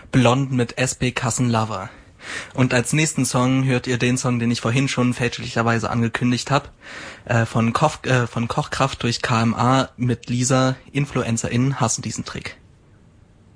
Blond mit SB Kassenlover. Und als nächsten Song hört ihr den Song, den ich vorhin schon fälschlicherweise angekündigt habe, von Kochkraft durch KMA mit Lisa, InfluencerInnen hassen diesen Trick.